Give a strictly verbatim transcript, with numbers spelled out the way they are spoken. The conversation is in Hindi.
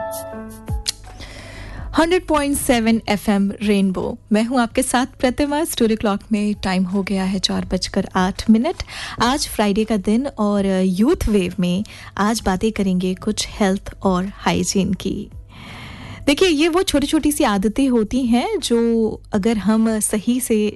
Hundred point seven FM rainbow. मैं हूं आपके साथ प्रतिमा। स्टूडियो क्लॉक में टाइम हो गया है चार बजकर आठ मिनट। आज फ्राइडे का दिन और यूथ वेव में आज बातें करेंगे कुछ हेल्थ और हाइजीन की। देखिए, ये वो छोटी छोटी सी आदतें होती हैं जो अगर हम सही से